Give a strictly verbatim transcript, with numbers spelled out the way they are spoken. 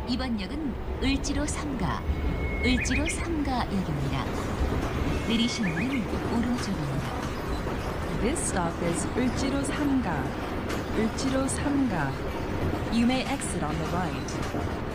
이번 역은 을지로 삼 가, 을지로 삼 가 역입니다. 내리실 문은 오른쪽입니다. This stop is Ulchiro 삼 가. Ulchiro 삼 가. You may exit on the right.